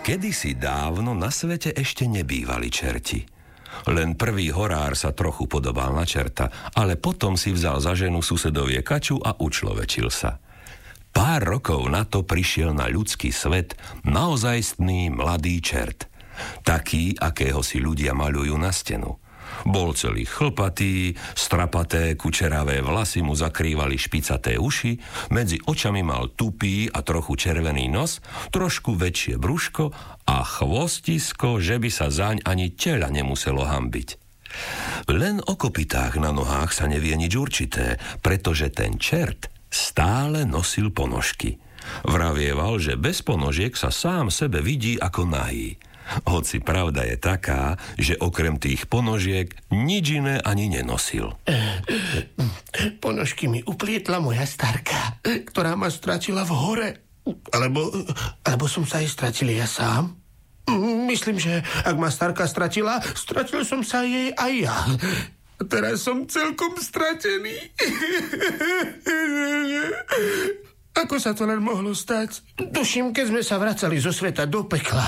Kedysi dávno na svete ešte nebývali čerti. Len prvý horár sa trochu podobal na čerta, ale potom si vzal za ženu susedovie kaču a učlovečil sa. Pár rokov na to prišiel na ľudský svet naozajstný mladý čert. Taký, akého si ľudia maľujú na stenu. Bol celý chlpatý, strapaté, kučeravé vlasy mu zakrývali špicaté uši, medzi očami mal tupý a trochu červený nos, trošku väčšie brúško a chvostisko, že by sa zaň ani teľa nemuselo hanbiť. Len o kopytách na nohách sa nevie nič určité, pretože ten čert stále nosil ponožky. Vravieval, že bez ponožiek sa sám sebe vidí ako nahý. Hoci pravda je taká, že okrem tých ponožiek nič iné ani nenosil. Ponožky mi uplietla moja starka, ktorá ma stratila v hore. Alebo som sa jej stratil ja sám. Myslím, že ak ma starka stratila, stratil som sa jej aj ja. Teraz som celkom stratený. Ako sa to len mohlo stať? Tuším, keď sme sa vracali zo sveta do pekla.